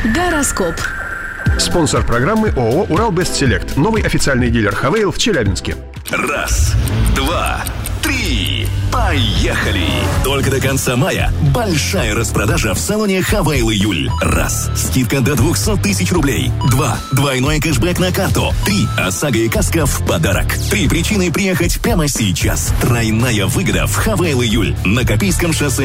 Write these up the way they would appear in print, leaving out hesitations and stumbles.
Гороскоп. Спонсор программы ООО «Уралбестселект». Новый официальный дилер «Хавейл» в Челябинске. 1, 2, 3. Поехали! Только до конца мая большая распродажа в салоне «Хавейл Июль». 1. Скидка до 200 тысяч рублей. 2. Двойной кэшбэк на карту. 3. ОСАГО и каска в подарок. 3 причины приехать прямо сейчас. Тройная выгода в «Хавейл Июль» на Копейском шоссе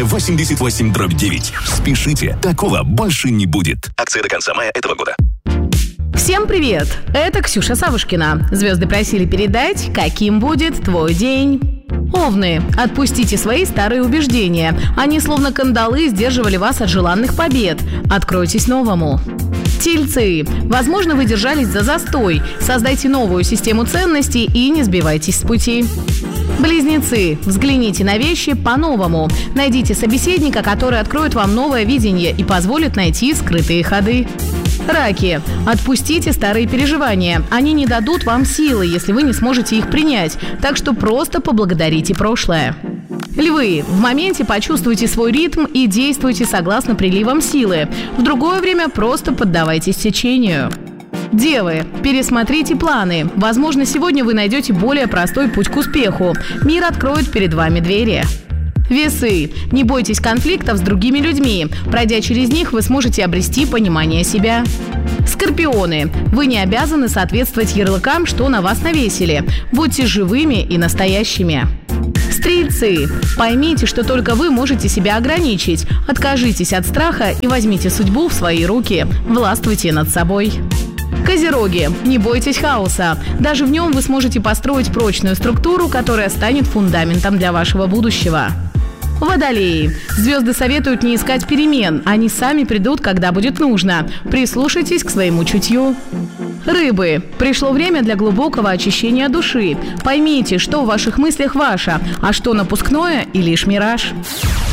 88/9. Спешите, такого больше не будет. Акция до конца мая этого года. Всем привет! Это Ксюша Савушкина. Звезды просили передать, каким будет твой день. Овны, отпустите свои старые убеждения. Они словно кандалы сдерживали вас от желанных побед. Откройтесь новому. Тельцы, возможно, вы держались за застой. Создайте новую систему ценностей и не сбивайтесь с пути. Близнецы, взгляните на вещи по-новому. Найдите собеседника, который откроет вам новое видение и позволит найти скрытые ходы. Раки, отпустите старые переживания. Они не дадут вам силы, если вы не сможете их принять. Так что просто поблагодарите прошлое. Львы, в моменте почувствуйте свой ритм и действуйте согласно приливам силы. В другое время просто поддавайтесь течению. Девы, пересмотрите планы. Возможно, сегодня вы найдете более простой путь к успеху. Мир откроет перед вами двери. Весы, не бойтесь конфликтов с другими людьми. Пройдя через них, вы сможете обрести понимание себя. Скорпионы, вы не обязаны соответствовать ярлыкам, что на вас навесили. Будьте живыми и настоящими. Стрельцы, поймите, что только вы можете себя ограничить. Откажитесь от страха и возьмите судьбу в свои руки. Властвуйте над собой. Козероги, не бойтесь хаоса. Даже в нем вы сможете построить прочную структуру, которая станет фундаментом для вашего будущего. Водолеи, звезды советуют не искать перемен. Они сами придут, когда будет нужно. Прислушайтесь к своему чутью. Рыбы, пришло время для глубокого очищения души. Поймите, что в ваших мыслях ваше, а что напускное и лишь мираж.